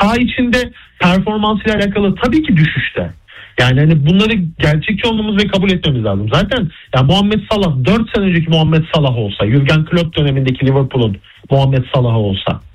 saha içinde performansıyla alakalı tabii ki düşüşte. Yani hani bunları gerçekçi olmamız ve kabul etmemiz lazım. Zaten ya Muhammed Salah 4 sene önceki Muhammed Salah olsa, Jürgen Klopp dönemindeki Liverpool'un Muhammed Salah olsa